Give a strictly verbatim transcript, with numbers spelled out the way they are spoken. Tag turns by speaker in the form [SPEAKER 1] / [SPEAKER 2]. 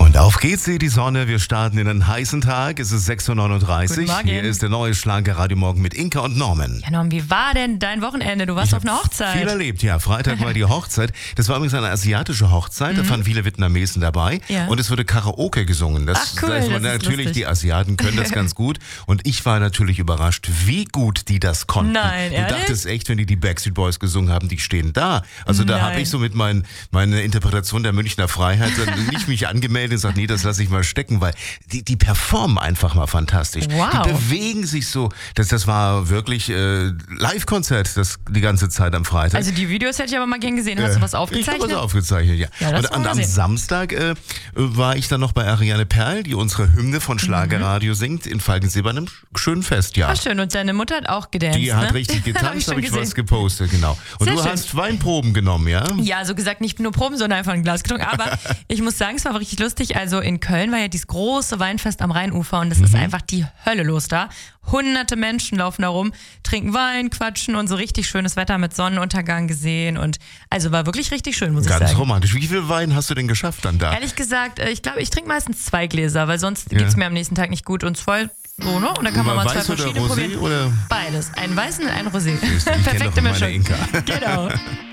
[SPEAKER 1] Und auf geht's, die Sonne. Wir starten in einen heißen Tag. Es ist sechs Uhr neununddreißig.
[SPEAKER 2] Guten Morgen.
[SPEAKER 1] Hier ist der neue Schlager-Radio Morgen mit Inka und Norman.
[SPEAKER 2] Ja, Norman, wie war denn dein Wochenende? Du warst
[SPEAKER 1] Ich
[SPEAKER 2] auf einer Hochzeit.
[SPEAKER 1] Viel erlebt, ja. Freitag war die Hochzeit. Das war übrigens eine asiatische Hochzeit. Da waren viele Vietnamesen dabei.
[SPEAKER 2] Ja.
[SPEAKER 1] Und es wurde Karaoke gesungen. Das,
[SPEAKER 2] Ach, cool,
[SPEAKER 1] da ist man
[SPEAKER 2] das ist
[SPEAKER 1] natürlich,
[SPEAKER 2] lustig.
[SPEAKER 1] die Asiaten können das ganz gut. Und ich war natürlich überrascht, wie gut die das konnten.
[SPEAKER 2] Nein,
[SPEAKER 1] Du
[SPEAKER 2] ehrlich?
[SPEAKER 1] dachtest echt, wenn die die Backstreet Boys gesungen haben, die stehen da. Also da
[SPEAKER 2] Nein.
[SPEAKER 1] habe ich so mit mein, meiner Interpretation der Münchner Freiheit dann nicht mich angemeldet und gesagt, nee, das lasse ich mal stecken, weil die, die performen einfach mal fantastisch.
[SPEAKER 2] Wow.
[SPEAKER 1] Die bewegen sich so. Das, das war wirklich äh, Live-Konzert das, die ganze Zeit am Freitag.
[SPEAKER 2] Also die Videos hätte ich aber mal gern gesehen. Hast du was aufgezeichnet?
[SPEAKER 1] Ich habe was aufgezeichnet, ja.
[SPEAKER 2] Ja, das
[SPEAKER 1] und,
[SPEAKER 2] wollen
[SPEAKER 1] und
[SPEAKER 2] wir
[SPEAKER 1] am
[SPEAKER 2] sehen.
[SPEAKER 1] Samstag äh, war ich dann noch bei Ariane Perl, die unsere Hymne von Schlagerradio singt, in Falkensee bei einem schönen Festjahr.
[SPEAKER 2] Ach, schön. Und deine Mutter hat auch gedanced,
[SPEAKER 1] Die hat
[SPEAKER 2] ne?
[SPEAKER 1] richtig
[SPEAKER 2] Hab ich
[SPEAKER 1] getanzt,
[SPEAKER 2] schon
[SPEAKER 1] habe ich
[SPEAKER 2] gesehen.
[SPEAKER 1] was gepostet, genau. Und
[SPEAKER 2] Sehr
[SPEAKER 1] du
[SPEAKER 2] schön.
[SPEAKER 1] hast Weinproben genommen, ja?
[SPEAKER 2] Ja, so gesagt, nicht nur Proben, sondern einfach ein Glas getrunken. Aber ich muss sagen, es war richtig lustig. Also in Köln war ja dieses große Weinfest am Rheinufer und das ist einfach die Hölle los da. Hunderte Menschen laufen da rum, trinken Wein, quatschen und so richtig schönes Wetter mit Sonnenuntergang gesehen. Und also war wirklich richtig schön, muss ich
[SPEAKER 1] Ganz
[SPEAKER 2] sagen.
[SPEAKER 1] romantisch. Wie viel Wein hast du denn geschafft dann da?
[SPEAKER 2] Ehrlich gesagt, äh, ich glaube, ich trinke meistens zwei Gläser, weil sonst
[SPEAKER 1] Ja.
[SPEAKER 2] geht's mir am nächsten Tag nicht gut und voll so, ne? Und dann kann man mal zwei
[SPEAKER 1] Weiß oder
[SPEAKER 2] verschiedene
[SPEAKER 1] Rosé
[SPEAKER 2] probieren.
[SPEAKER 1] oder?
[SPEAKER 2] Beides. Einen weißen und einen Rosé.
[SPEAKER 1] Ich kenn doch
[SPEAKER 2] Perfekte
[SPEAKER 1] meine
[SPEAKER 2] Mischung.
[SPEAKER 1] Inka.
[SPEAKER 2] Genau.